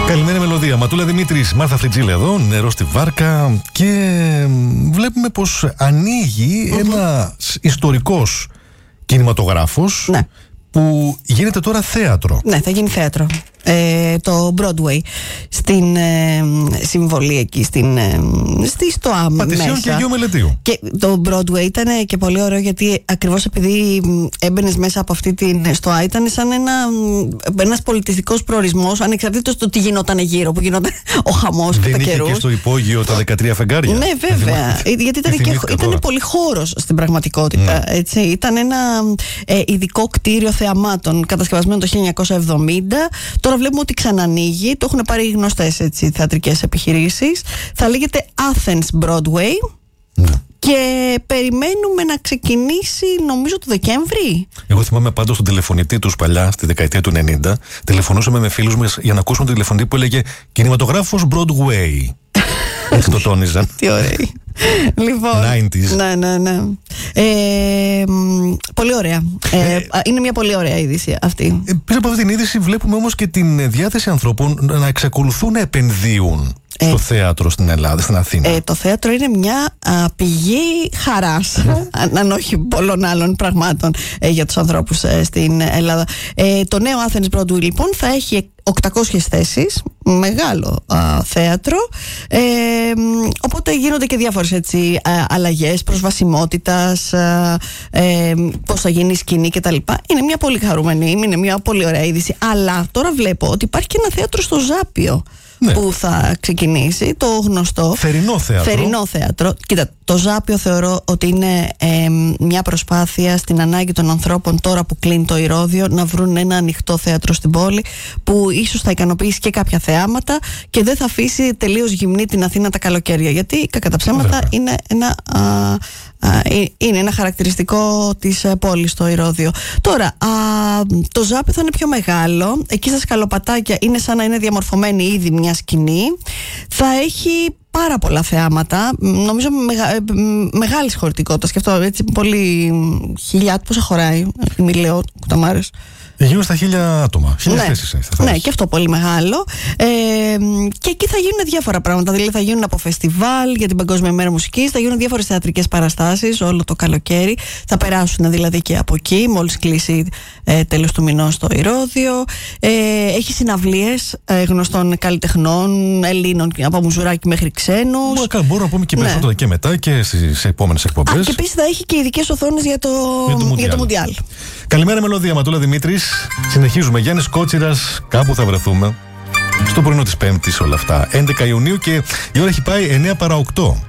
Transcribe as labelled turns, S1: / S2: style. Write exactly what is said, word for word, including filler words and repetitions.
S1: Καλημέρα μελωδία. Ματούλα Δημήτρης, Μάρθα Φλιτζίλα εδώ, νερό στη βάρκα. Και βλέπουμε πως ανοίγει mm-hmm. ένας ιστορικός κινηματογράφος, ναι, που γίνεται τώρα θέατρο.
S2: Ναι, θα γίνει θέατρο. Ε, το Broadway στην ε, συμβολή εκεί στην, ε, στη ΣΤΟΑ
S1: Πατησίων
S2: μέσα.
S1: και Αγίου Μελετίου.
S2: Και το Broadway ήταν και πολύ ωραίο, γιατί ακριβώς επειδή έμπαινες μέσα από αυτή την ΣΤΟΑ, ήταν σαν ένα, ένας πολιτιστικός προορισμός, ανεξαρτήτως το τι γινόταν γύρω, που γινόταν ο χαμός κατά καιρούς.
S1: Δεν είχε και στο υπόγειο τα δεκατρία φεγγάρια?
S2: Ναι, βέβαια. Γιατί ήταν, και, ήταν πολύ χώρος στην πραγματικότητα. Ναι. Έτσι. Ήταν ένα ε, ειδικό κτίριο θεαμάτων κατασκευασμένο το χίλια εννιακόσια εβδομήντα. Τώρα βλέπουμε ότι ξανανοίγει, το έχουν πάρει γνωστές έτσι, θεατρικές επιχειρήσεις. Θα λέγεται Athens Broadway. Ναι. Και περιμένουμε να ξεκινήσει, νομίζω, το Δεκέμβρη.
S1: Εγώ θυμάμαι πάντως στον τηλεφωνητή τους παλιά, στη δεκαετία του ενενήντα. Τηλεφωνούσαμε με φίλους μας για να ακούσουμε τον τηλεφωνητή που έλεγε «Κινηματογράφος Broadway». Έτσι το τόνιζαν.
S2: Τι ωραία. Λοιπόν,
S1: ενενήντα.
S2: Ναι, ναι, ναι. Ε, πολύ ωραία. Ε, ε, είναι μια πολύ ωραία είδηση αυτή.
S1: Ε, πίσω από αυτή την είδηση βλέπουμε όμως και την διάθεση ανθρώπων να εξακολουθούν να επενδύουν ε, στο θέατρο στην Ελλάδα, στην Αθήνα.
S2: Ε, το θέατρο είναι μια α, πηγή χαράς, αν, αν όχι πολλών άλλων πραγμάτων ε, για τους ανθρώπους ε, στην Ελλάδα. Ε, το νέο Athens Broadway λοιπόν θα έχει οκτακόσιες θέσεις, μεγάλο α, θέατρο, ε, οπότε γίνονται και διάφορες έτσι, α, αλλαγές προσβασιμότητας, α, ε, πώς θα γίνει η σκηνή κτλ. Είναι μια πολύ χαρούμενη, είναι μια πολύ ωραία είδηση. Αλλά τώρα βλέπω ότι υπάρχει και ένα θέατρο στο Ζάπιο, ναι, που θα ξεκινήσει, το γνωστό
S1: Θερινό θέατρο.
S2: Θερινό θέατρο. Κοίτα, το Ζάπιο θεωρώ ότι είναι ε, μια προσπάθεια στην ανάγκη των ανθρώπων, τώρα που κλείνει το Ηρώδειο, να βρουν ένα ανοιχτό θέατρο στην πόλη, που ίσως θα ικανοποιήσει και κάποια θεάματα και δεν θα αφήσει τελείως γυμνή την Αθήνα τα καλοκαίρια. Γιατί κακά τα ψέματα είναι ένα, α, α, είναι ένα χαρακτηριστικό της πόλης το Ηρώδειο. Τώρα, α, το Ζάπιο θα είναι πιο μεγάλο. Εκεί στα σκαλοπατάκια είναι σαν να είναι διαμορφωμένη ήδη μια σκηνή. Θα έχει πάρα πολλά θεάματα, νομίζω μεγα, μεγάλης χωρητικότητας, και αυτό έτσι πολύ χιλιάδες, πόσα χωράει η Μιλέο Κουταμάρες.
S1: Γύρω στα χίλια άτομα. Χίλιες
S2: ναι,
S1: θέσεις θα
S2: ναι, και αυτό πολύ μεγάλο. Ε, και εκεί θα γίνουν διάφορα πράγματα. Δηλαδή θα γίνουν από φεστιβάλ για την Παγκόσμια Μέρα Μουσικής, θα γίνουν διάφορες θεατρικές παραστάσεις όλο το καλοκαίρι. Θα περάσουν δηλαδή και από εκεί, μόλις κλείσει ε, τέλος του μηνός το Ηρώδειο. Ε, έχει συναυλίες ε, γνωστών καλλιτεχνών, Ελλήνων από Μουζουράκι μέχρι ξένους.
S1: Μπορούμε να πούμε και περισσότερα, ναι, και μετά και στις επόμενες εκπομπές.
S2: Και επίσης θα έχει και ειδικές οθόνες για το, για το Μουντιάλ.
S1: Καλημέρα μελωδία, Ματούλα Δημήτρης. Συνεχίζουμε. Γιάννης Κότσιρας, κάπου θα βρεθούμε. Στο πρωινό της Πέμπτης όλα αυτά. έντεκα Ιουνίου και η ώρα έχει πάει εννιά παρά οκτώ.